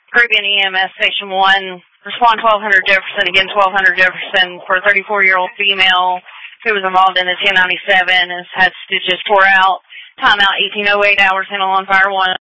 Caribbean EMS Station 1, respond 1200 Jefferson, again 1200 Jefferson, for a 34-year-old female who was involved in a 1097 and has had stitches tore out. Timeout 1808 hours, handle on fire 1.